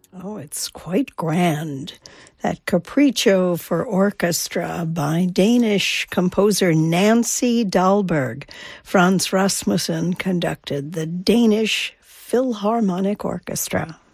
Oh, it's quite grand. That Capriccio for Orchestra by Danish composer Nancy Dahlberg. Frans Rasmussen conducted the Danish Philharmonic Orchestra.